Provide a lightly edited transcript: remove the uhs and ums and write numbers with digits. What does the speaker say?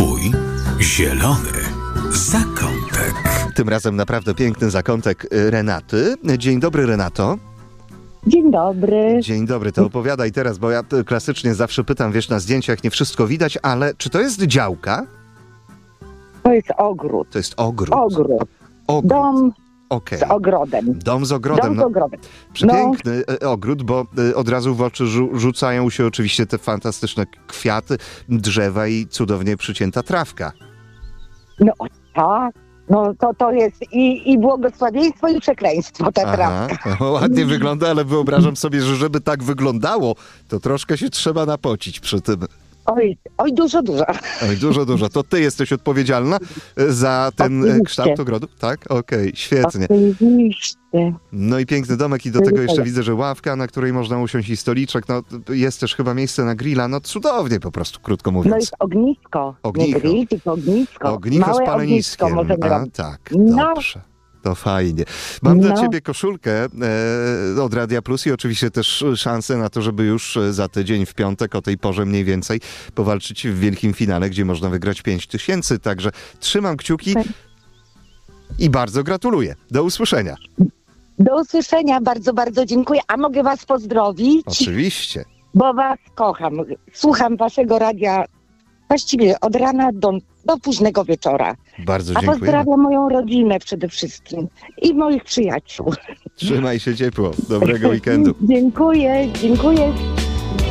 Twój zielony zakątek. Tym razem naprawdę piękny zakątek Renaty. Dzień dobry, Renato. Dzień dobry. Dzień dobry, to opowiadaj teraz, bo ja klasycznie zawsze pytam, wiesz, na zdjęciach nie wszystko widać, ale czy to jest działka? To jest ogród. To jest ogród. Ogród. Ogród. Dom z ogrodem. Dom z ogrodem. Dom z ogrodem. Przepiękny ogród, bo od razu w oczy rzucają się oczywiście te fantastyczne kwiaty, drzewa i cudownie przycięta trawka. No tak. No to jest i błogosławieństwo, i przekleństwo ta trawka. Ładnie wygląda, ale wyobrażam sobie, że żeby tak wyglądało, to troszkę się trzeba napocić przy tym. Oj, dużo. Oj, dużo. To ty jesteś odpowiedzialna za ten kształt ogrodu? Tak? Okej, świetnie. Oczywiście. No i piękny domek i do tego jeszcze widzę, że ławka, na której można usiąść i stoliczek. No jest też chyba miejsce na grilla. No cudownie po prostu, krótko mówiąc. No jest ognisko. Ognicho. Nie grill, tylko ognisko. Ognicho Małe z paleniskiem. możemy robić. Tak, No. dobrze. To fajnie. Mam dla ciebie koszulkę od Radia Plus i oczywiście też szansę na to, żeby już za tydzień w piątek o tej porze mniej więcej powalczyć w wielkim finale, gdzie można wygrać 5000. Także trzymam kciuki i bardzo gratuluję. Do usłyszenia. Do usłyszenia. Bardzo, bardzo dziękuję. A mogę was pozdrowić? Oczywiście. Bo was kocham. Słucham waszego radia właściwie od rana do późnego wieczora. Bardzo A dziękuję. pozdrawiam moją rodzinę przede wszystkim i moich przyjaciół. Trzymaj się ciepło. Dobrego weekendu. Dziękuję.